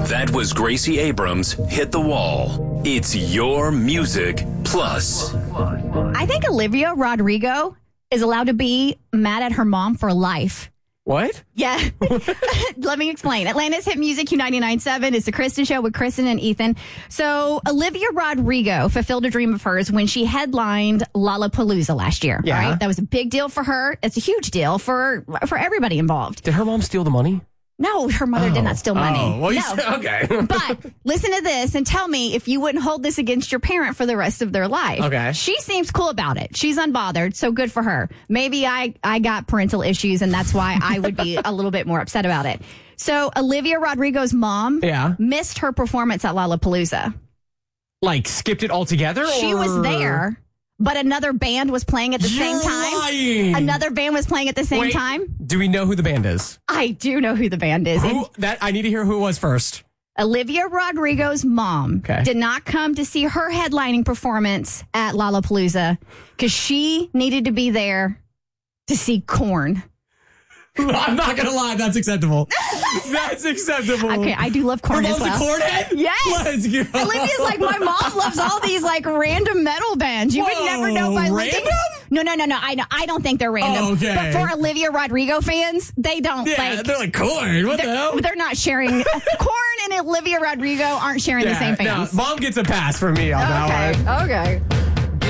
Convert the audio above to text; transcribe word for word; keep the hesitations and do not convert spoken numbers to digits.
That was Gracie Abrams' Hit the Wall. It's your music plus. I think Olivia Rodrigo is allowed to be mad at her mom for life. What? Yeah. Let me explain. Atlanta's Hit Music Q ninety-nine point seven is the Kristen Show with Kristen and Ethan. So Olivia Rodrigo fulfilled a dream of hers when she headlined Lollapalooza last year. Yeah. Right? That was a big deal for her. It's a huge deal for for everybody involved. Did her mom steal the money? No, her mother Oh. did not steal money. Oh, well, you no. said- okay. But listen to this and tell me if you wouldn't hold this against your parent for the rest of their life. Okay. She seems cool about it. She's unbothered, so good for her. Maybe I, I got parental issues, and that's why I would be a little bit more upset about it. So Olivia Rodrigo's mom Yeah. missed her performance at Lollapalooza. Like, skipped it altogether? She or- was there, but another band was playing at the You're same time. lying. Another band was playing at the same Wait, time. Do we know who the band is? I do know who the band is. Who, that I need to hear who it was first. Olivia Rodrigo's mom Okay. did not come to see her headlining performance at Lollapalooza because she needed to be there to see Korn. I'm not going to lie. That's acceptable. That's acceptable. Okay, I do love Korn Your as mom's well. a Korn head? Yes. Let's go. Olivia's like, my mom loves all these like random metal bands. You would Whoa, never know by looking. random? No, no, no, no. I know. I don't think they're random. Oh, okay. But for Olivia Rodrigo fans, they don't Yeah, like. they're like, Korn. What the They're, hell? they're not sharing. Korn and Olivia Rodrigo aren't sharing the same no, fans. mom gets a pass from me on that one. Okay. Okay.